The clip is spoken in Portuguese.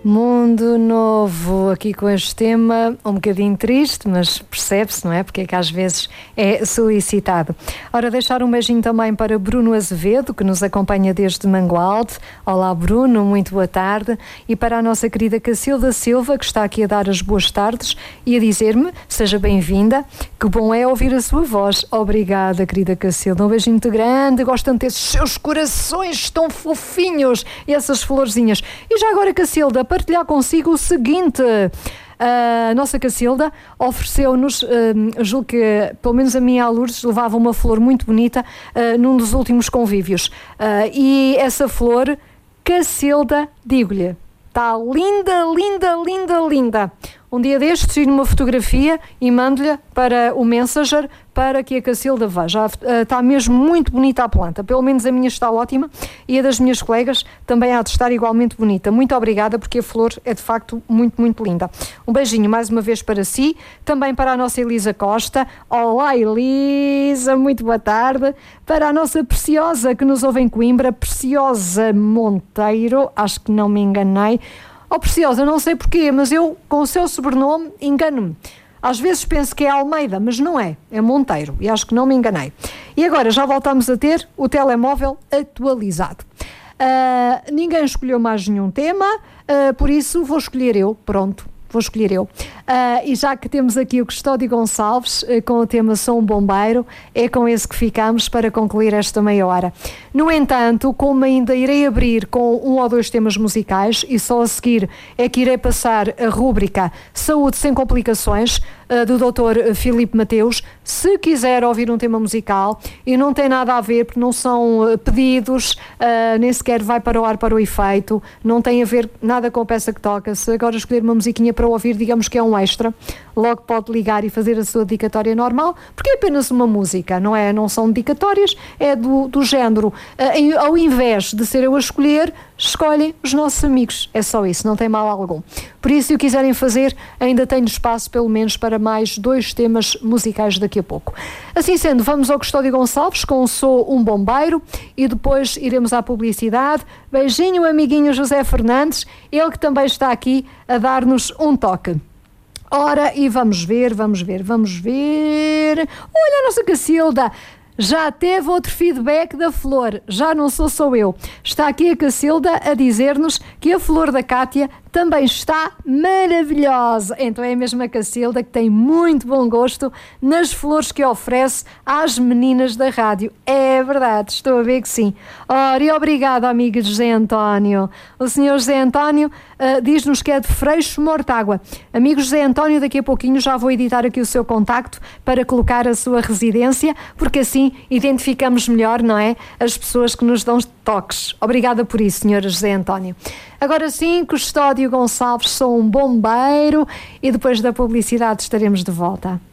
Mundo Novo, aqui com este tema um bocadinho triste, mas percebe-se, não é? Porque é que às vezes é solicitado. Ora, deixar um beijinho também para Bruno Azevedo, que nos acompanha desde Mangualde. Olá, Bruno, muito boa tarde. E para a nossa querida Cacilda Silva, que está aqui a dar as boas tardes e a dizer-me, seja bem-vinda, que bom é ouvir a sua voz. Obrigada, querida Cacilda. Um beijinho muito grande, gosto tanto desses seus corações tão fofinhos e essas florzinhas. E já agora, Cacilda, partilhar consigo o seguinte: a nossa Cacilda ofereceu-nos, julgo que pelo menos a minha, a Lourdes, levava uma flor muito bonita num dos últimos convívios, e essa flor, Cacilda, digo-lhe, está linda, linda, linda, linda. Um dia destes, tiro uma fotografia e mando-lhe para o Messenger para que a Cacilda veja. Está mesmo muito bonita a planta, pelo menos a minha está ótima e a das minhas colegas também há de estar igualmente bonita. Muito obrigada, porque a flor é de facto muito, muito linda. Um beijinho mais uma vez para si, também para a nossa Elisa Costa. Olá, Elisa, muito boa tarde. Para a nossa Preciosa, que nos ouve em Coimbra, Preciosa Monteiro, acho que não me enganei. Oh, Preciosa, não sei porquê, mas eu, com o seu sobrenome, engano-me. Às vezes penso que é Almeida, mas não é. É Monteiro, e acho que não me enganei. E agora já voltamos a ter o telemóvel atualizado. Ninguém escolheu mais nenhum tema, por isso vou escolher eu. Pronto, vou escolher eu. E já que temos aqui o Custódio Gonçalves com o tema Sou um Bombeiro, é com esse que ficamos para concluir esta meia hora. No entanto, como ainda irei abrir com um ou dois temas musicais e só a seguir é que irei passar a rúbrica Saúde Sem Complicações do Dr. Filipe Mateus, se quiser ouvir um tema musical e não tem nada a ver, porque não são pedidos, nem sequer vai para o ar para o efeito, não tem a ver nada com a peça que toca. Se agora escolher uma musiquinha para ouvir, digamos que é um extra, logo pode ligar e fazer a sua dedicatória normal, porque é apenas uma música, não é? Não são dedicatórias, é do género. Ao invés de ser eu a escolher, escolhem os nossos amigos. É só isso, não tem mal algum. Por isso, se o quiserem fazer, ainda tenho espaço pelo menos para mais 2 temas musicais daqui a pouco. Assim sendo, vamos ao Custódio Gonçalves com Sou um Bombeiro e depois iremos à publicidade. Beijinho, amiguinho José Fernandes, ele que também está aqui a dar-nos um toque. Ora, e vamos ver. Olha a nossa Cacilda, já teve outro feedback da flor, já não sou só eu. Está aqui a Cacilda a dizer-nos que a flor da Cátia também está maravilhosa. Então é a mesma Cacilda, que tem muito bom gosto nas flores que oferece às meninas da rádio. É verdade, estou a ver que sim. Ora, e obrigado, amigo José António. O senhor José António diz-nos que é de Freixo Mortágua. Amigo José António, daqui a pouquinho já vou editar aqui o seu contacto para colocar a sua residência, porque assim identificamos melhor, não é? As pessoas que nos dão toques. Obrigada por isso, senhor José António. Agora sim, Custódio Gonçalves, Sou um Bombeiro, e depois da publicidade estaremos de volta.